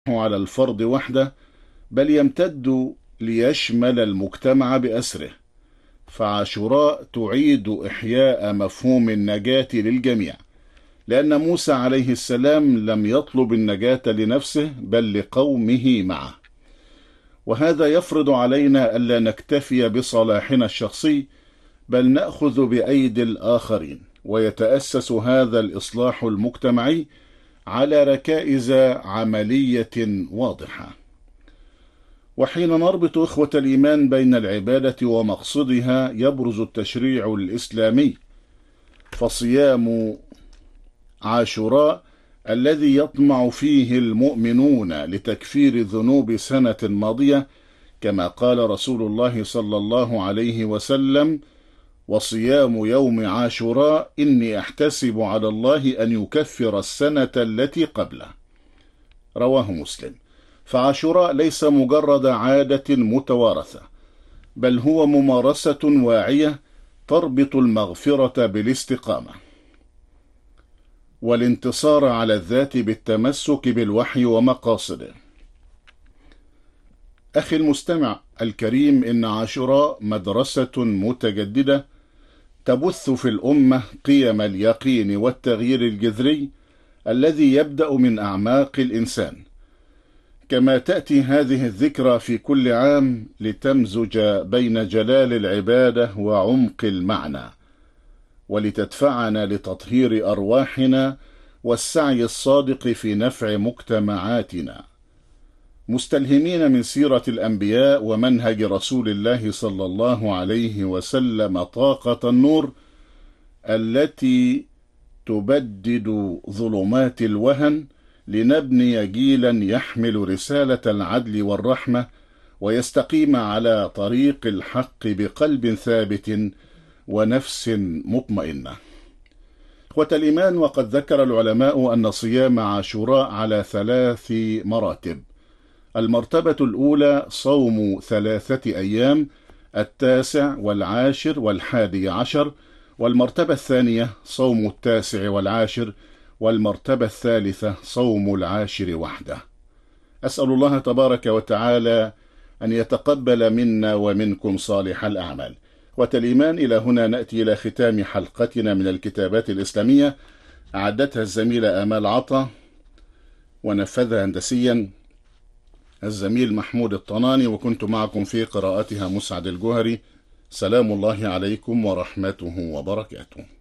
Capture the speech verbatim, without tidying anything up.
على الفرد وحده، بل يمتد ليشمل المجتمع بأسره. فعاشوراء تعيد إحياء مفهوم النجاة للجميع، لأن موسى عليه السلام لم يطلب النجاة لنفسه بل لقومه معه. وهذا يفرض علينا ألا نكتفي بصلاحنا الشخصي، بل نأخذ بأيدي الآخرين، ويتأسس هذا الإصلاح المجتمعي على ركائز عملية واضحة. وحين نربط إخوة الإيمان بين العبادة ومقصدها يبرز التشريع الإسلامي. فصيام عاشوراء الذي يطمع فيه المؤمنون لتكفير ذنوب سنة ماضية، كما قال رسول الله صلى الله عليه وسلم: وصيام يوم عاشوراء إني أحتسب على الله أن يكفر السنة التي قبله. رواه مسلم. فعاشوراء ليس مجرد عادة متوارثة، بل هو ممارسة واعية تربط المغفرة بالاستقامة، والانتصار على الذات بالتمسك بالوحي ومقاصده. أخي المستمع الكريم، إن عاشوراء مدرسة متجددة تبث في الأمة قيم اليقين والتغيير الجذري الذي يبدأ من أعماق الإنسان. كما تأتي هذه الذكرى في كل عام لتمزج بين جلال العبادة وعمق المعنى، ولتدفعنا لتطهير أرواحنا والسعي الصادق في نفع مجتمعاتنا، مستلهمين من سيرة الأنبياء ومنهج رسول الله صلى الله عليه وسلم طاقة النور التي تبدد ظلمات الوهن، لنبني جيلا يحمل رسالة العدل والرحمة ويستقيم على طريق الحق بقلب ثابت ونفس مطمئنة. إخوة الإيمان، وقد ذكر العلماء أن صيام عاشوراء على ثلاث مراتب. المرتبة الأولى صوم ثلاثة أيام، التاسع والعاشر والحادي عشر، والمرتبة الثانية صوم التاسع والعاشر، والمرتبة الثالثة صوم العاشر وحده. أسأل الله تبارك وتعالى أن يتقبل منا ومنكم صالح الأعمال. والإيمان، إلى هنا نأتي إلى ختام حلقتنا من الكتابات الإسلامية، أعدتها الزميلة آمال عطا، ونفذها هندسيا الزميل محمود الطناني، وكنت معكم في قراءتها مسعد الجوهري. سلام الله عليكم ورحمته وبركاته.